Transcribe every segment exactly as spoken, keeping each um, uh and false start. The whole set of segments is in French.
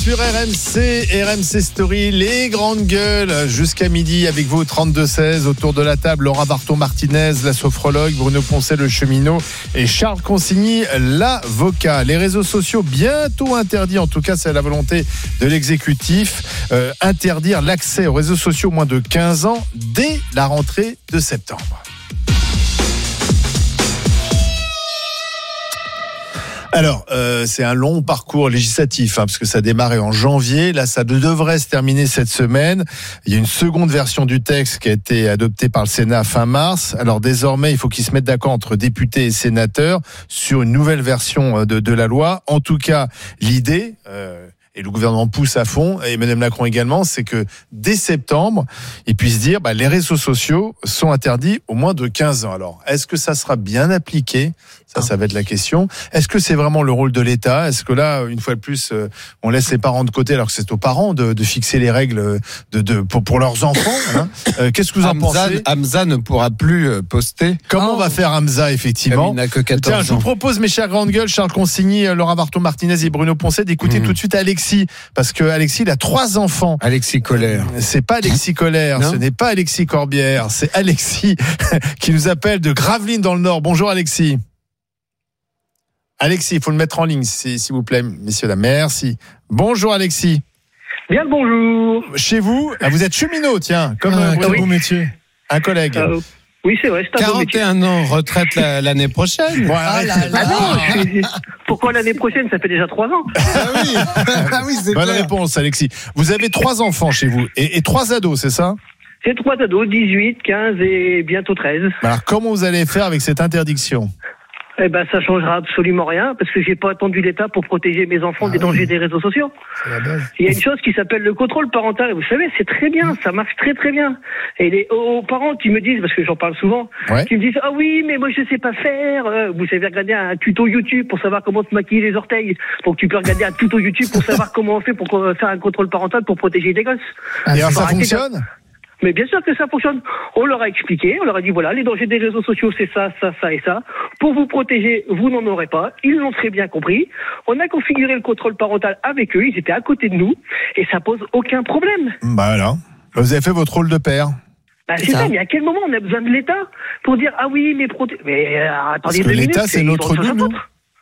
sur R M C, R M C Story, les grandes gueules jusqu'à midi avec vous au trente-deux seize autour de la table. Laura Barton-Martinez, la sophrologue, Bruno Poncet, le cheminot et Charles Consigny, l'avocat. Les réseaux sociaux bientôt interdits, en tout cas c'est la volonté de l'exécutif, euh, interdire l'accès aux réseaux sociaux moins de quinze ans dès la rentrée de septembre. Alors, euh, c'est un long parcours législatif, hein, parce que ça a démarré en janvier. Là, ça devrait se terminer cette semaine. Il y a une seconde version du texte qui a été adoptée par le Sénat fin mars. Alors, désormais, il faut qu'ils se mettent d'accord entre députés et sénateurs sur une nouvelle version de, de la loi. En tout cas, l'idée... Euh, et le gouvernement pousse à fond, et Emmanuel Macron également, c'est que dès septembre, ils puissent dire bah, les réseaux sociaux sont interdits au moins de quinze ans. Alors, est-ce que ça sera bien appliqué ? Ça, ça va être la question. Est-ce que c'est vraiment le rôle de l'État ? Est-ce que là, une fois de plus, on laisse les parents de côté alors que c'est aux parents de, de fixer les règles de, de, pour, pour leurs enfants, hein ? euh, Qu'est-ce que vous en Hamza, pensez ? Hamza ne pourra plus poster. Comment oh. on va faire Hamza, effectivement ? Il n'a que quatorze Tiens, je vous ans. propose, mes chers grandes gueules, Charles Consigny, Laura Barton-Martinez et Bruno Poncet, d'écouter mmh. tout de suite Alexis, parce que Alexis, il a trois enfants. Alexis Colère. C'est pas Alexis Colère, ce n'est pas Alexis Corbière, c'est Alexis qui nous appelle de Gravelines dans le Nord. Bonjour Alexis. Alexis, il faut le mettre en ligne, s'il vous plaît, messieurs, dames. Merci. Bonjour Alexis. Bien le bonjour. Chez vous, ah, vous êtes cheminot, tiens, comme ah, un quel oui. beau métier. Un collègue. Euh, oui, c'est vrai, c'est un quarante et un ans, retraite la, l'année prochaine. Bon, Ah là là. Ah non, je, pourquoi l'année prochaine ? Ça fait déjà trois ans. Ah oui, ah oui c'est Bonne clair. réponse, Alexis. Vous avez trois enfants chez vous et, et trois ados, c'est ça ? C'est trois ados, dix-huit, quinze et bientôt treize. Alors, comment vous allez faire avec cette interdiction ? Eh ben, ça changera absolument rien parce que j'ai pas attendu l'État pour protéger mes enfants ah des dangers oui. des réseaux sociaux. C'est la base. Il y a une chose qui s'appelle le contrôle parental. Vous savez, c'est très bien, ça marche très très bien. Et les aux parents qui me disent, parce que j'en parle souvent, ouais. qui me disent ah oui, mais moi je sais pas faire. Vous savez regarder un tuto YouTube pour savoir comment se maquiller les orteils. Donc tu peux regarder un tuto YouTube pour savoir comment on fait pour faire un contrôle parental pour protéger les gosses. Ah, et alors ça fonctionne de... Mais bien sûr que ça fonctionne. On leur a expliqué, on leur a dit voilà, les dangers des réseaux sociaux, c'est ça, ça, ça et ça. Pour vous protéger, vous n'en aurez pas. Ils l'ont très bien compris. On a configuré le contrôle parental avec eux, ils étaient à côté de nous, et ça pose aucun problème. Bah voilà. Vous avez fait votre rôle de père. Bah c'est, c'est ça. ça, mais à quel moment on a besoin de l'État pour dire ah oui, mais proté... mais euh, attendez Parce que deux l'État, minutes, c'est notre nounou.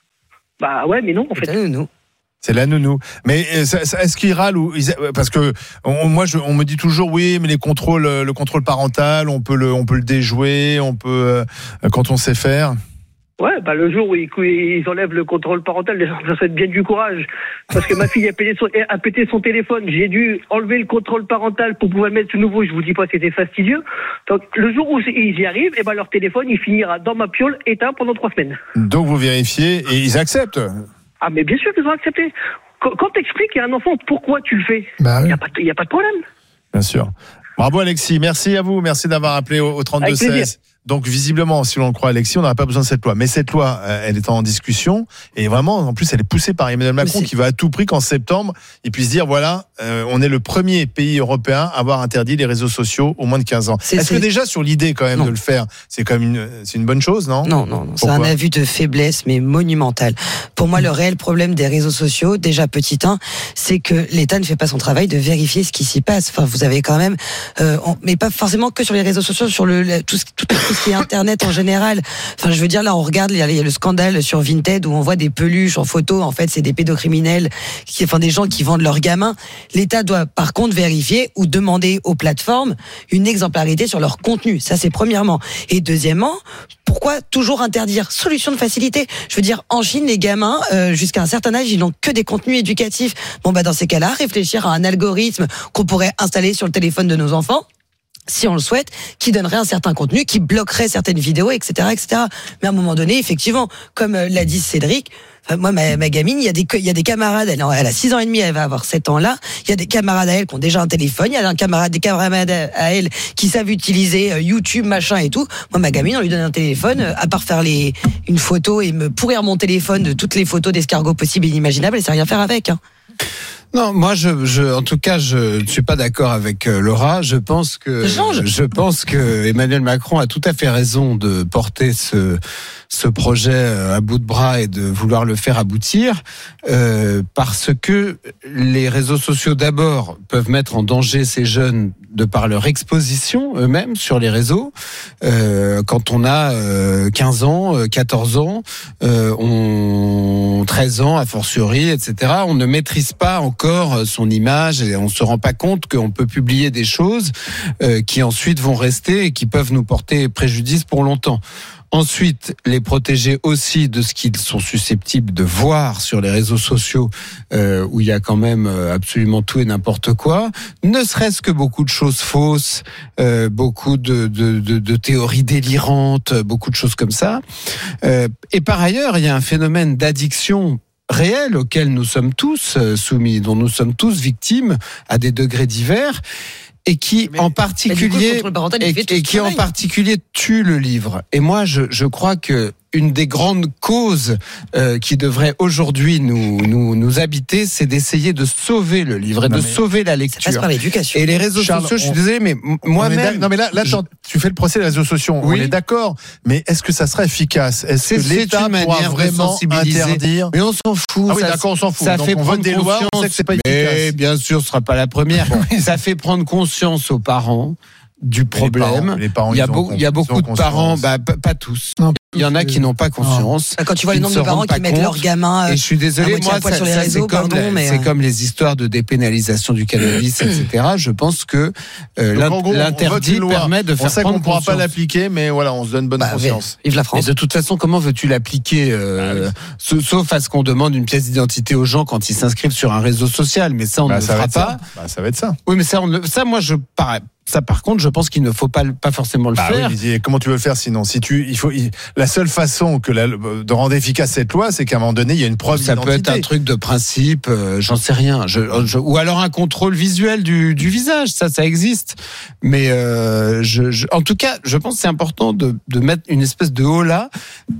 Bah ouais, mais non, en fait. C'est la nounou. C'est la nounou. Mais est-ce qu'ils râlent ou parce que on, moi, je, on me dit toujours oui, mais les contrôles, le contrôle parental, on peut le, on peut le déjouer, on peut euh, quand on sait faire. Ouais, bah le jour où ils, ils enlèvent le contrôle parental, ça fait bien du courage. Parce que ma fille a pété, son, a pété son téléphone, j'ai dû enlever le contrôle parental pour pouvoir le mettre tout nouveau. Je vous dis pas, c'était fastidieux. Donc le jour où ils y arrivent, et ben leur téléphone, il finira dans ma piole éteint pendant trois semaines. Donc vous vérifiez et ils acceptent. Ah mais bien sûr qu'ils ont accepté. Quand, quand t'expliques à un enfant pourquoi tu le fais, il bah oui. n'y a, a pas de problème. Bien sûr. Bravo Alexis, merci à vous, merci d'avoir appelé au, au trente-deux seize. Donc visiblement, si l'on le croit Alexis, on n'aura pas besoin de cette loi. Mais cette loi, elle est en discussion et vraiment, en plus, elle est poussée par Emmanuel Macron qui veut à tout prix qu'en septembre, il puisse dire voilà, euh, on est le premier pays européen à avoir interdit les réseaux sociaux au moins de quinze ans. C'est, Est-ce c'est... que déjà sur l'idée quand même non. de le faire, c'est quand même une, c'est une bonne chose, non ? Non, non, non. C'est un aveu de faiblesse, mais monumental. Pour moi, le réel problème des réseaux sociaux, déjà petit un, c'est que l'État ne fait pas son travail de vérifier ce qui s'y passe. Enfin, vous avez quand même, euh, on, mais pas forcément que sur les réseaux sociaux, sur le tout, tout, tout ce qui est Internet en général. Enfin, je veux dire, là, on regarde, il y a, il y a le scandale sur Vinted où on voit des peluches en photo. En fait, c'est des pédocriminels, qui, enfin, des gens qui vendent leurs gamins. L'État doit, par contre, vérifier ou demander aux plateformes une exemplarité sur leur contenu. Ça, c'est premièrement. Et deuxièmement, pourquoi toujours interdire ? Solution de facilité. Je veux dire, en Chine, les gamins, euh, jusqu'à un certain âge, ils n'ont que des contenus éducatifs. Bon, bah, dans ces cas-là, réfléchir à un algorithme qu'on pourrait installer sur le téléphone de nos enfants, si on le souhaite, qui donnerait un certain contenu, qui bloquerait certaines vidéos, et cetera, et cetera. Mais à un moment donné, effectivement, comme l'a dit Cédric, enfin, moi, ma, ma gamine, il y a des, il y a des camarades, elle, elle a six ans et demi, elle va avoir sept ans là. Il y a des camarades à elle qui ont déjà un téléphone. Il y a un camarade, des camarades à elle qui savent utiliser YouTube, machin et tout. Moi, ma gamine, on lui donne un téléphone, à part faire les, une photo et me pourrir mon téléphone de toutes les photos d'escargots possibles et inimaginables, elle sait rien faire avec, hein. Non, moi, je, je, en tout cas, je ne suis pas d'accord avec euh, Laura. Je pense que, Change. je pense que Emmanuel Macron a tout à fait raison de porter ce, ce projet à bout de bras et de vouloir le faire aboutir, euh, parce que les réseaux sociaux, d'abord, peuvent mettre en danger ces jeunes de par leur exposition eux-mêmes sur les réseaux. Euh, quand on a euh, quinze ans, quatorze ans, euh, on treize ans, a fortiori, et cetera, on ne maîtrise pas encore son image et on se rend pas compte qu'on peut publier des choses euh, qui ensuite vont rester et qui peuvent nous porter préjudice pour longtemps. Ensuite, les protéger aussi de ce qu'ils sont susceptibles de voir sur les réseaux sociaux, euh, où il y a quand même absolument tout et n'importe quoi, ne serait-ce que beaucoup de choses fausses, euh, beaucoup de, de, de, de théories délirantes, beaucoup de choses comme ça. Euh, et par ailleurs, il y a un phénomène d'addiction réel auquel nous sommes tous soumis, dont nous sommes tous victimes à des degrés divers, et qui mais, en Mais du coup, particulier le contrôle parental, il et, fait tout et ce qui en travail. particulier tue le livre. Et moi, je, je crois que une des grandes causes euh, qui devrait aujourd'hui nous, nous, nous habiter, c'est d'essayer de sauver le livre et Non, de mais sauver la Ça passe lecture. par l'éducation. Et les réseaux Charles, sociaux, je suis on- désolé, mais m- On est moi-même, d'ac- non mais là, là je- attends, tu fais le procès des réseaux sociaux. Oui. On est d'accord, mais est-ce que ça sera efficace? Est-ce C'est- que c'est l'État une pourra manière de vraiment sensibiliser. interdire? mais on s'en fout. Ah oui, ça- d'accord, on s'en fout. Ça Donc fait on prendre vote des lois, on sait que c'est pas Mais efficace. bien sûr, ce sera pas la première. ça fait prendre conscience aux parents du problème. Les parents, Il y a, ils ont beau- il y a con- beaucoup ils ont de parents, conscience. bah, p- pas tous. Non, Il y en a qui n'ont pas conscience. Quand tu vois qui le ne nombre se de parents rendent pas qui mettent compte. leurs gamins. euh, Et je suis à désolé, moitié moi, à poil ça, sur les ça, réseaux, c'est comme, pardon, la- mais, c'est euh, comme les histoires de dépénalisation du cannabis, et cetera. Je pense que euh, Donc, l'in- en gros, on vote l'interdit une loi. permet de On faire sait qu'on prendre ne pourra pas conscience. l'appliquer, mais voilà, on se donne bonne bah, conscience. vive la Et France. de toute façon, comment veux-tu l'appliquer euh, sa- Sauf à ce qu'on demande une pièce d'identité aux gens quand ils s'inscrivent sur un réseau social. Mais ça, on Bah, ne le ça va fera être pas. ça. Bah, ça va être ça. Oui, mais ça, on ne- ça, moi, je parais. Ça, par contre, je pense qu'il ne faut pas, le- pas forcément le Bah faire. oui, mais comment tu veux le faire sinon? Si tu, il faut, il- la seule façon que la, de rendre efficace cette loi, c'est qu'à un moment donné, il y a une preuve Ça peut être d'identité. un truc de principe, euh, j'en sais rien. Je, je- ou alors un contrôle visuel du, du visage, ça, ça existe. Mais euh, je, je- en tout cas, je pense que c'est important de, de mettre une espèce de holà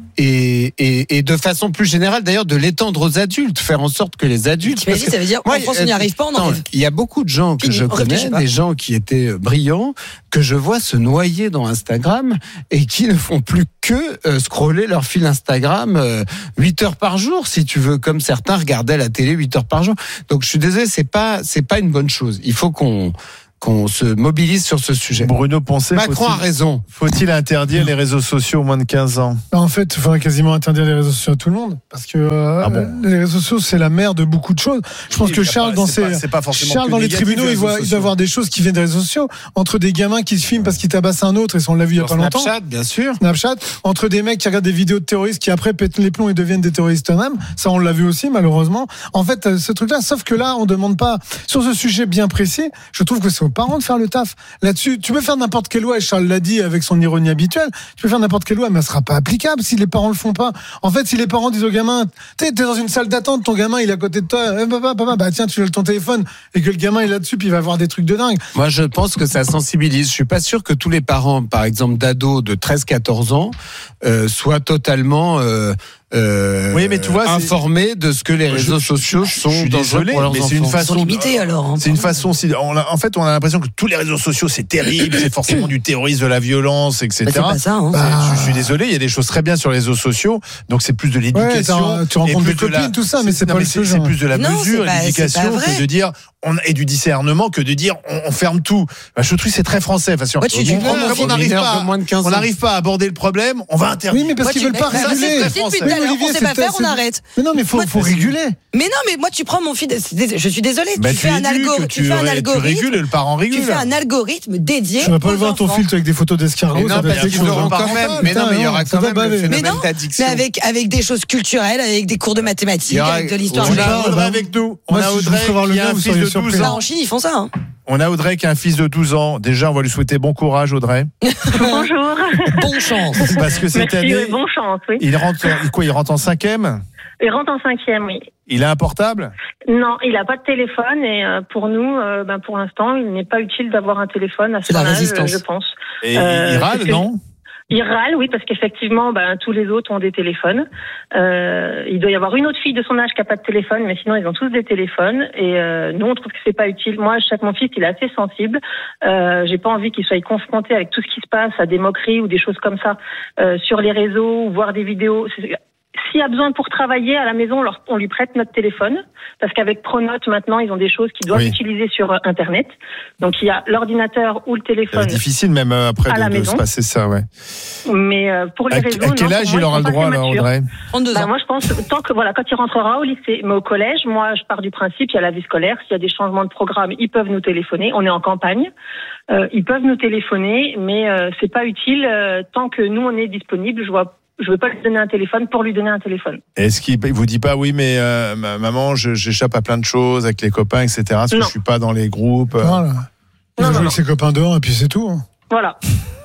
et, et, et de façon plus générale, d'ailleurs, de l'étendre aux adultes, faire en sorte que les adultes. parce T'imagines, que- ça veut dire Moi, en France, on n'y euh, arrive pas, on en Attends, rêve. il y a beaucoup de gens que Fini, je on réfléchit connais, pas. des gens qui étaient brillants, que je vois se noyer dans Instagram et qui ne font plus que euh, scroller leur fil Instagram euh, huit heures par jour, si tu veux, comme certains regardaient la télé huit heures par jour. Donc je suis désolé, c'est pas c'est pas une bonne chose. Il faut qu'on qu'on se mobilise sur ce sujet. Bruno Poncet, Macron a faut-il, raison. faut-il interdire les réseaux sociaux aux moins de quinze ans? Bah, en fait, il faudrait quasiment interdire les réseaux sociaux à tout le monde. Parce que euh, Ah bon les réseaux sociaux, c'est la mère de beaucoup de choses. Je pense Oui, que il y a Charles, pas- dans c'est ses. pas- c'est pas forcément Charles, que dans les négatif, tribunaux, les il, voit, réseaux il sociaux. doit voir des choses qui viennent des réseaux sociaux. Entre des gamins qui se filment parce qu'ils tabassent un autre, et ça, on l'a vu il y a Sur pas longtemps. Snapchat, bien sûr. Snapchat, entre des mecs qui regardent des vidéos de terroristes qui après pètent les plombs et deviennent des terroristes eux-mêmes, ça on l'a vu aussi malheureusement. En fait, euh, ce truc-là, sauf que là, on demande pas sur ce sujet bien précis. Je trouve que c'est aux parents de faire le taf. Là-dessus, tu peux faire n'importe quelle loi, et Charles l'a dit avec son ironie habituelle. Tu peux faire n'importe quelle loi, mais elle sera pas applicable si les parents le font pas. En fait, si les parents disent au gamin, t'es t'es dans une salle d'attente, ton gamin il est à côté de toi, eh, papa, papa, bah tiens, tu lèves ton téléphone, et que le gamin est là-dessus, puis il va voir des trucs de dingue. Moi, je pense que ça sensibilise. Je suis pas sûr que tous les parents, par exemple, d'ados de treize quatorze ans, euh, soient totalement euh, euh, Oui, mais tu vois, c'est- informés de ce que les Je- réseaux je- sociaux je sont suis dangereux désolé, pour leurs mais enfants. c'est une Ils sont façon. limités alors. hein. C'est une façon. si- on a- en fait, on a l'impression que tous les réseaux sociaux c'est terrible, c'est forcément du terrorisme, de la violence, et Bah, c'est cetera. pas ça. hein. Bah, Je, je suis désolé, il y a des choses très bien sur les réseaux sociaux, donc c'est plus de Ouais, l'éducation. t'as- tu et rencontres plus des de la- copines, tout ça, mais c'est non, pas le c'est, sujet. c'est plus de la Non, mesure, c'est pas- l'éducation, c'est pas vrai. que de dire on, et du discernement que de dire on, on ferme tout. Bah, je trouve que c'est très français. Enfin, si on- Ouais, tu- on- tu on- prends mon comme fils on n'arrive mineur pas, de moins de quinze on ans. n'arrive pas à aborder le problème, on va interdire. Oui, mais parce Moi, qu'ils tu- veulent pas bah, c'est réguler. ce que je dis depuis tout à l'heure, on sait pas faire, on arrête. Mais non, mais faut, faut réguler. Mais non, mais moi, tu prends mon fils. Je suis désolée. Bah, tu fais un éduques, algorithme. tu, Tu fais un ré- tu algorithme. régules et le parent régule. Tu fais un algorithme dédié. Tu vas pas aux le voir ton enfants. filtre avec des photos Mais d'escargots, non, ça mais va être ils quelque chose. auront quand même. Mais non, mais il y aura Putain, quand même ça le va baver. phénomène Mais non, d'addiction. mais avec, avec des choses culturelles, avec des cours de Il mathématiques, y aura- avec de l'histoire On Je a parle, Audrey bah, avec nous. On moi, a si je vous Audrey ferais voir le qui a lien, un vous fils seriez de douze surpris. Bah, ans. en Chine, ils font ça. Hein. On a Audrey qui a un fils de douze ans. Déjà, on va lui souhaiter bon courage, Audrey. Bonjour. Bonne chance. Parce que cette Merci, année, oui, bon chance, oui. il rentre, en- quoi, il rentre en cinquième. Il rentre en cinquième, oui. Il a un portable. Non, il n'a pas de téléphone et euh, pour nous, euh, ben, pour l'instant, il n'est pas utile d'avoir un téléphone à C'est la son âge, résistance. je pense. Et Euh, il râle, c'est ce que- non? Ils râlent, oui, parce qu'effectivement, ben, tous les autres ont des téléphones. Euh, il doit y avoir une autre fille de son âge qui a pas de téléphone, mais sinon ils ont tous des téléphones. Et euh, nous, on trouve que c'est pas utile. Moi, je sais que mon fils, il est assez sensible. Euh, j'ai pas envie qu'il soit confronté avec tout ce qui se passe, à des moqueries ou des choses comme ça euh, sur les réseaux, ou voir des vidéos. C'est... S'il y a besoin pour travailler à la maison, on lui prête notre téléphone, parce qu'avec Pronote, maintenant, ils ont des choses qu'ils doivent oui. utiliser sur Internet. Donc, il y a l'ordinateur ou le téléphone. C'est difficile même après de, de se passer ça, ouais. Mais euh, pour les à, réseaux, à quel âge il aura le droit, là, Audrey ? trente-deux bah, ans. Moi, je pense, tant que, voilà, quand il rentrera au lycée, mais au collège, moi, je pars du principe, il y a la vie scolaire, s'il y a des changements de programme, ils peuvent nous téléphoner. On est en campagne. Euh, ils peuvent nous téléphoner, mais euh, c'est pas utile euh, tant que nous, on est disponible. Je vois Je ne veux pas lui donner un téléphone pour lui donner un téléphone. Est-ce qu'il vous dit pas, oui, mais euh, maman, je, j'échappe à plein de choses avec les copains, et cetera. Parce non. que je suis pas dans les groupes. Voilà. Il non, joue non, avec non. ses copains dehors et puis c'est tout. Hein. Voilà.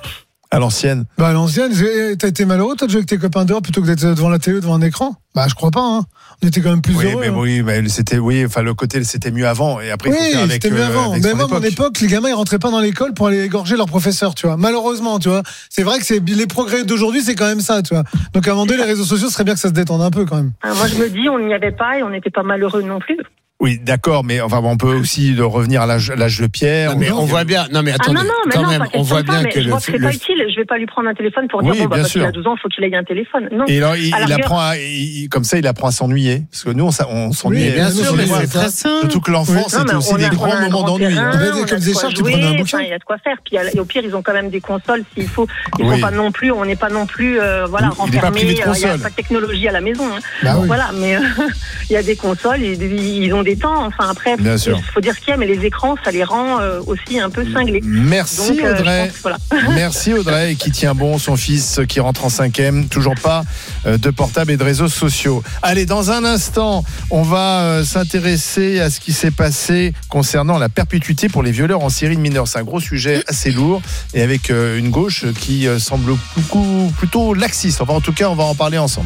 À l'ancienne. Bah à l'ancienne, t'as été malheureux, t'as joué avec tes copains dehors plutôt que d'être devant la télé, devant un écran. Bah je crois pas. Hein. On était quand même plus oui, heureux. Mais hein. oui, mais c'était oui, enfin le côté c'était mieux avant et après oui, il faut faire avec. c'était mieux avant. Euh, avec mais son moi, époque. mon époque, les gamins ils rentraient pas dans l'école pour aller égorger leur professeur, tu vois. Malheureusement, tu vois. C'est vrai que c'est les progrès d'aujourd'hui, c'est quand même ça, tu vois. Donc à un moment donné, les réseaux sociaux, ce serait bien que ça se détende un peu quand même. Alors, moi je me dis, on n'y avait pas et on n'était pas malheureux non plus. Oui, d'accord, mais enfin, on peut aussi de revenir à l'âge, l'âge de pierre. Non, mais on voit bien. Non, mais attendez, ah non, non, mais quand non, même, on voit bien ça, que je le. vois que c'est le... pas utile. Je vais pas lui prendre un téléphone pour dire oui, bon, bah, parce sûr. qu'il a douze ans, il faut qu'il ait un téléphone. Non. Et alors, il, il rigueur... apprend, à, il, comme ça, il apprend à s'ennuyer, parce que nous, on, on s'ennuie. Oui, bien sûr, mais c'est très simple. Surtout que l'enfance, oui. c'était aussi a, des grands moments d'ennui. Terrain, hein. on a comme des charges, tu prenais un bouquin. Il y a de quoi faire. Puis et au pire, ils ont quand même des consoles s'il faut. Ils oui. sont pas non plus. On n'est pas non plus, euh, voilà, renfermés. Il n'y a pas de technologie à la maison. Hein. Bah oui. Voilà, mais il y a des consoles. Ils ont des temps. Enfin après, il faut dire ce qu'il y a, mais les écrans, ça les rend euh, aussi un peu cinglés. Merci Donc, euh, Audrey. pense, voilà. Merci Audrey, qui tient bon son fils qui rentre en cinquième. Toujours pas euh, de portable et de réseaux sociaux. Allez, dans un instant, on va euh, s'intéresser à ce qui s'est passé concernant la perpétuité pour les violeurs en série de mineurs. C'est un gros sujet assez lourd et avec euh, une gauche qui euh, semble beaucoup, plutôt laxiste. Enfin, en tout cas, on va en parler ensemble.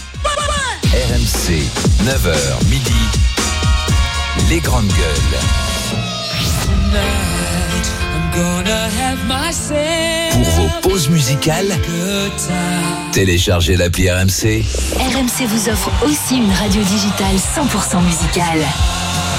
R M C, neuf heures midi. Les grandes gueules. Pour vos pauses musicales, téléchargez l'appli R M C. R M C vous offre aussi une radio digitale cent pour cent musicale.